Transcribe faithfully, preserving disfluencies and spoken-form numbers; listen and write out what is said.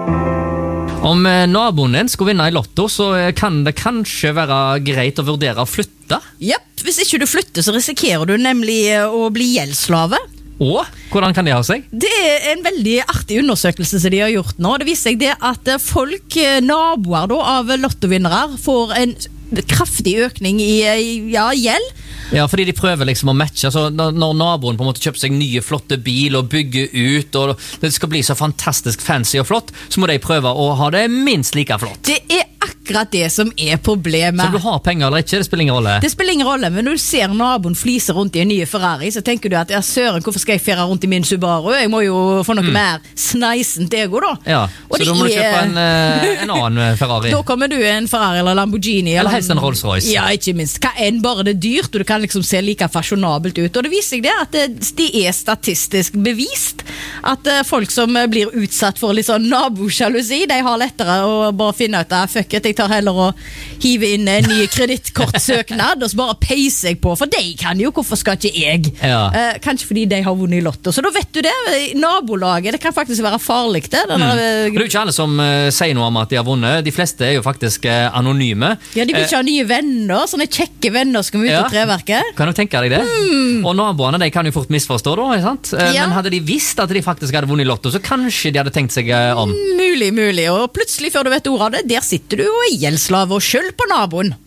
Om naboen din skulle vinne i lotto, så kan det kanskje være greit å vurdere å flytte. Japp, hvis ikke du flytter, så risikerer du nemlig å bli gjeldsslave. Og hvordan kan det ha seg? Det er en veldig artig undersøkelse som de har gjort nå. Det viser seg det at folk, naboer da, av lottovinnere, får en kraftig økning i ja, gjeld. Ja, fordi de prøver liksom å matche. Så når naboen på en måte kjøper seg nye flotte bil og bygger ut, og det skal bli så fantastisk fancy og flott, så må de prøve å ha det minst like flott. Det er akkurat det som er problemet. Så om du har penger eller ikke, det spiller ingen rolle? Det spiller ingen rolle, men når du ser naboen flise rundt i en nye Ferrari, så tenker du at, ja, søren, hvorfor skal jeg fære rundt i min Subaru? Jeg må jo få noe mm. mer sneisent ego da. Ja, og så da må du kjøpe en, en annen Ferrari. Da kommer du en Ferrari eller Lamborghini. Eller helst en Rolls Royce. Ja, ikke minst. Hva enn, bare det er dyrt, og du kan liksom se like fasjonabelt ut. Og det viser seg det at det, det er statistisk bevist at uh, folk som blir utsatt for litt sånn nabosjalusi, de har lettere å bare finne ut at fuck it, jeg tar heller å hive inn en ny kredittkortsøknad og så bare peiser jeg på, for de kan jo, hvorfor skal ikke jeg? Ja. Uh, kanskje fordi de har vunnet i lotto. Så da vet du det, nabolaget, det kan faktisk være farlig det. Denne, mm. Det er jo ikke alle som uh, sier noe om at de har vunnet. De fleste er jo faktisk uh, anonyme. Ja, de vil ikke uh, ha nye venner, sånne kjekke venner som kommer ut av treverket. Kan du tenke deg det? Mm. Og naboene, de kan jo fort misforstå da, ikke sant? Ja. Men hadde de visst at de faktisk hadde vunnet i lotto, så kanskje de hadde tenkt seg om. Mulig, mulig. Og plutselig, før du vet ordet av det, der sitter du og er gjeldslave og skyld på naboen.